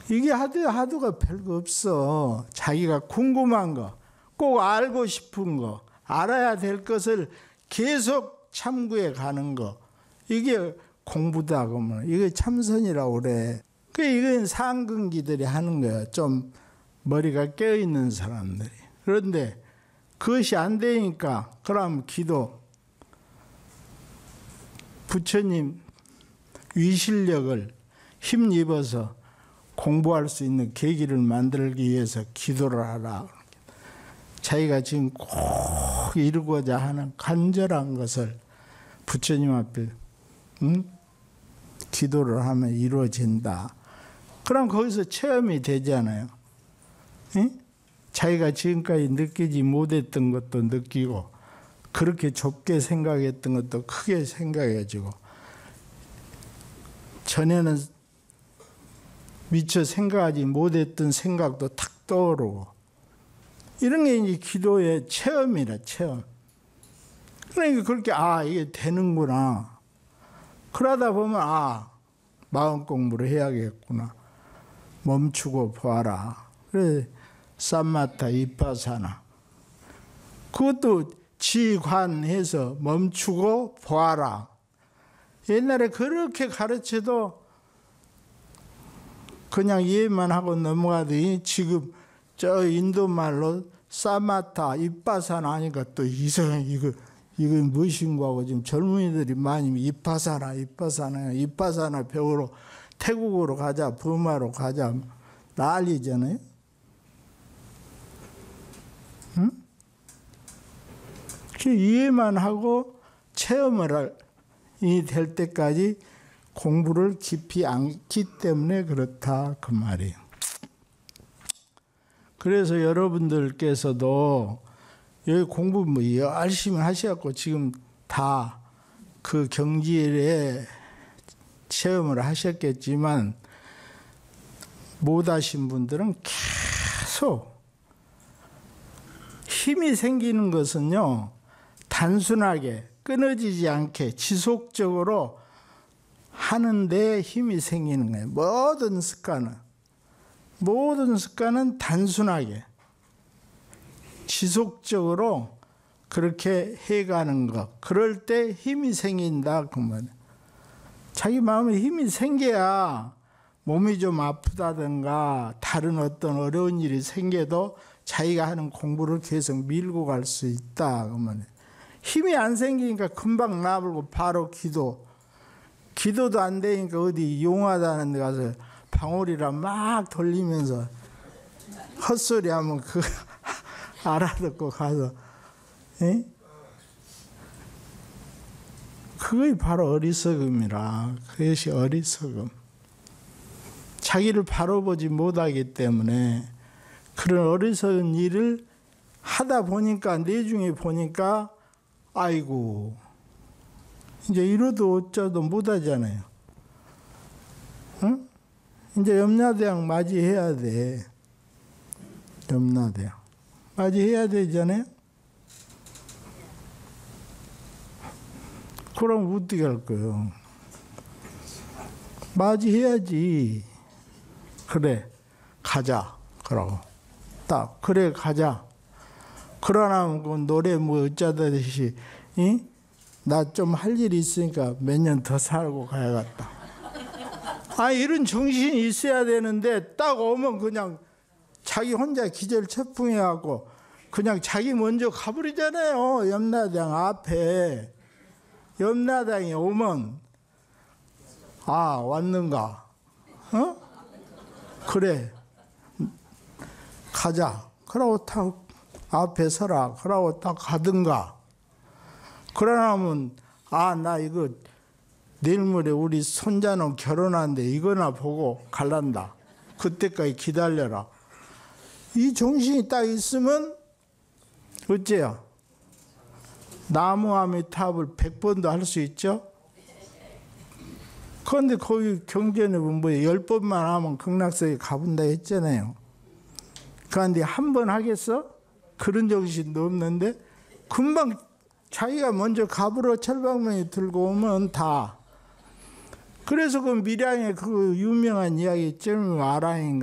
이게 하도가 별거 없어. 자기가 궁금한 거, 꼭 알고 싶은 거, 알아야 될 것을 계속 참고해 가는 거. 이게 공부다 그러면 이게 참선이라고 그래. 이건 상근기들이 하는 거야. 좀 머리가 깨어있는 사람들이. 그런데 그것이 안 되니까 그럼 기도, 부처님 위실력을 힘입어서 공부할 수 있는 계기를 만들기 위해서 기도를 하라. 자기가 지금 꼭 이루고자 하는 간절한 것을 부처님 앞에 기도를 하면 이루어진다. 그럼 거기서 체험이 되잖아요. 자기가 지금까지 느끼지 못했던 것도 느끼고 그렇게 좁게 생각했던 것도 크게 생각해지고 전에는 미처 생각하지 못했던 생각도 탁 떠오르고 이런 게 이제 기도의 체험이라 체험. 그러니까 그렇게 이게 되는구나. 그러다 보면 마음 공부를 해야겠구나. 멈추고 보아라. 그래 삼마타 이파사나. 그것도 지관해서 멈추고 보아라. 옛날에 그렇게 가르쳐도 그냥 이해만 하고 넘어가더니 지금 저 인도 말로 사마타 이파사나 하니까 또 이상해. 이건 무엇인가 하고 지금 젊은이들이 많이 이파사나 배우러 태국으로 가자, 버마로 가자 난리잖아요. 응? 이해만 하고 체험을 될 때까지 공부를 깊이 않기 때문에 그렇다 그 말이에요. 그래서 여러분들께서도 여기 공부 열심히 하셔갖고 지금 다 그 경지에 체험을 하셨겠지만 못 하신 분들은 계속 힘이 생기는 것은요, 단순하게 끊어지지 않게 지속적으로 하는데 힘이 생기는 거예요. 모든 습관은 단순하게 지속적으로 그렇게 해가는 것. 그럴 때 힘이 생긴다 그 말이에요. 자기 마음에 힘이 생겨야 몸이 좀 아프다든가 다른 어떤 어려운 일이 생겨도 자기가 하는 공부를 계속 밀고 갈 수 있다 그 말이에요. 힘이 안 생기니까 금방 나불고 바로 기도도 안 되니까 어디 용하다는 데 가서 방울이라 막 돌리면서 헛소리 하면 알아듣고 가서 그게 바로 어리석음이라. 그것이 어리석음. 자기를 바로 보지 못하기 때문에 그런 어리석은 일을 하다 보니까 내중에 보니까 아이고 이제 이러도 어쩌도 못하잖아요. 응? 이제 염라대왕 맞이해야 돼. 염라대왕 맞이해야 되잖아요. 그럼 어떻게 할 거예요? 맞이해야지. 그래 가자 그러고 딱 그래 가자. 그러나 그 노래 어쩌다듯이 나 좀 할 일이 있으니까 몇 년 더 살고 가야겠다. 이런 정신이 있어야 되는데 딱 오면 그냥 자기 혼자 기절체풍해갖고 그냥 자기 먼저 가버리잖아요. 염라대왕 앞에. 염라대왕이 오면 왔는가? 그래 가자. 그러고 딱 앞에 서라. 그러고 딱 가든가. 그러나면 나 이거 내일 모레 우리 손자는 결혼하는데 이거나 보고 갈란다. 그때까지 기다려라. 이 정신이 딱 있으면 어째요? 나무아미타불 100번도 할 수 있죠? 그런데 거기 경전에 보면 10번만 하면 극락세계 가본다 했잖아요. 그런데 한 번 하겠어? 그런 정신도 없는데 금방 자기가 먼저 갑으로 철방망이 들고 오면 다 그래서 그 밀양의 그 유명한 이야기 있죠. 아랑인가